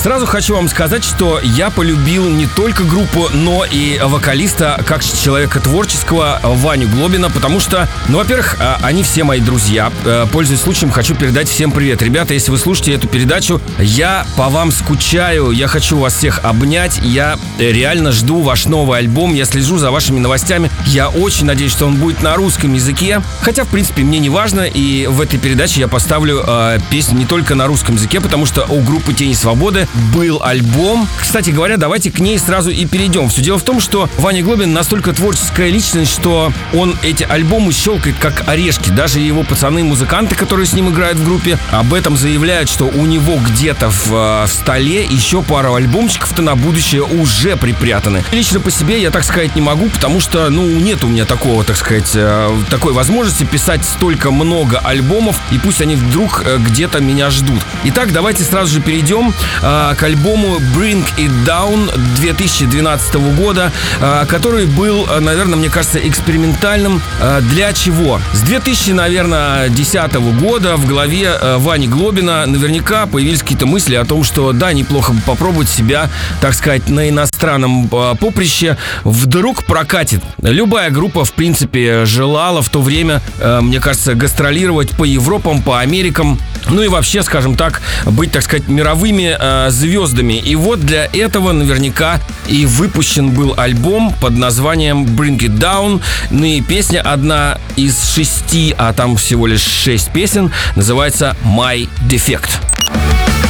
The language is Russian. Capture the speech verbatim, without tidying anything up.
Сразу хочу вам сказать, что я полюбил не только группу, но и вокалиста, как человека творческого, Ваню Глобина, потому что, ну, во-первых, они все мои друзья. Пользуясь случаем, хочу передать всем привет. Ребята, если вы слушаете эту передачу, я по вам скучаю, я хочу вас всех обнять, я реально жду ваш новый альбом, я слежу за вашими новостями. Я очень надеюсь, что он будет на русском языке, хотя, в принципе, мне не важно, и в этой передаче я поставлю э, песню не только на русском языке, потому что у группы «Тени Свободы» был альбом. Кстати говоря, давайте к ней сразу и перейдем. Все дело в том, что Ваня Глобин настолько творческая личность, что он эти альбомы щелкает как орешки. Даже его пацаны-музыканты, которые с ним играют в группе, об этом заявляют, что у него где-то в, в столе еще пару альбомчиков-то на будущее уже припрятаны. Лично по себе я так сказать не могу, потому что, ну, нет у меня такого, так сказать, э, такой возможности писать столько много альбомов, и пусть они вдруг э, где-то меня ждут. Итак, давайте сразу же перейдем э, к альбому Bring It Down две тысячи двенадцатого года, э, который был, наверное, мне кажется, экспериментальным. Э, для чего? С две тысячи, наверное, десятого года в голове э, Вани Глобина наверняка появились какие-то мысли о том, что да, неплохо бы попробовать себя, так сказать, на иностранном э, поприще. Вдруг прокатит. Любая группа, в принципе, желала в то время, э, мне кажется, гастролировать по Европам, по Америкам, ну и вообще, скажем так, быть, так сказать, мировыми э, звездами. И вот для этого наверняка и выпущен был альбом под названием Bring It Down. Ну и песня одна из шести, а там всего лишь шесть песен, называется My Defect.